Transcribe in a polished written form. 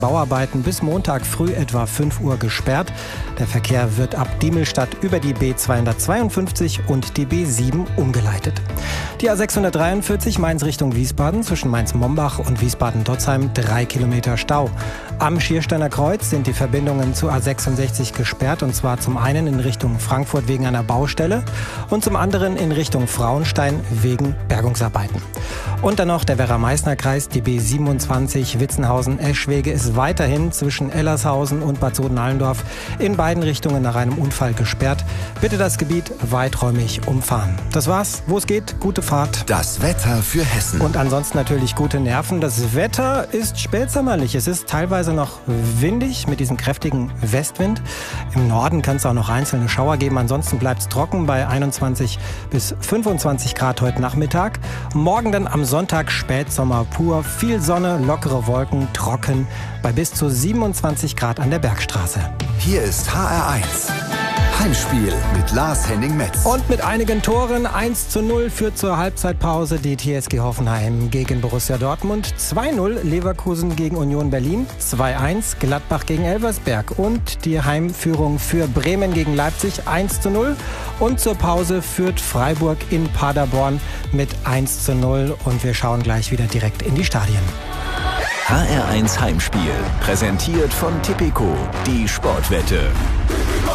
Bauarbeiten bis Montag früh etwa 5 Uhr gesperrt. Der Verkehr wird ab Diemelstadt über die B252 und die B7 umgeleitet. Die A643 Mainz Richtung Wiesbaden zwischen Mainz-Mombach und Wiesbaden-Dotzheim 3 Kilometer Stau. Am Schiersteiner Kreuz sind die Verbindungen zu A66 gesperrt, und zwar zum einen in Richtung Frankfurt wegen einer Baustelle und zum anderen in Richtung Frauenstein wegen Bergungsarbeiten. Und dann noch der Werra-Meißner-Kreis, die B27 Witzenhausen-Eschwege ist weiterhin zwischen Ellershausen und Bad Soden-Allendorf in beiden Richtungen nach einem Unfall gesperrt. Bitte das Gebiet weiträumig umfahren. Das war's. Wo es geht, gute Fahrt. Das Wetter für Hessen. Und ansonsten natürlich gute Nerven. Das Wetter ist spätsommerlich. Es ist teilweise noch windig mit diesem kräftigen Westwind. Im Norden kann es auch noch einzelne Schauer geben. Ansonsten bleibt es trocken bei 21 bis 25 Grad heute Nachmittag. Morgen dann am Sonntag Spätsommer pur. Viel Sonne, lockere Wolken, trocken bei bis zu 27 Grad an der Bergstraße. Hier ist HR1. Heimspiel mit Lars-Henning Metz. Und mit einigen Toren 1:0 führt zur Halbzeitpause die TSG Hoffenheim gegen Borussia Dortmund. 2:0 Leverkusen gegen Union Berlin. 2:1 Gladbach gegen Elversberg. Und die Heimführung für Bremen gegen Leipzig 1:0. Und zur Pause führt Freiburg in Paderborn mit 1:0. Und wir schauen gleich wieder direkt in die Stadien. HR1 Heimspiel, präsentiert von Tipico, die Sportwette.